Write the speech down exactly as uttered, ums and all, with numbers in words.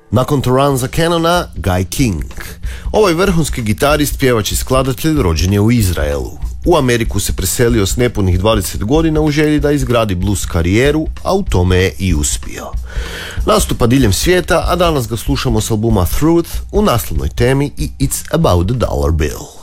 Nakon Toranza Cannona, Guy King. Ovaj vrhunski gitarist, pjevač i skladatelj rođen je u Izraelu. U Ameriku se preselio s nepunih dvadeset godina u želji da izgradi blues karijeru, a u tome je i uspio. Nastupa diljem svijeta, a danas ga slušamo s albuma Truth u naslovnoj temi i It's About the Dollar Bill.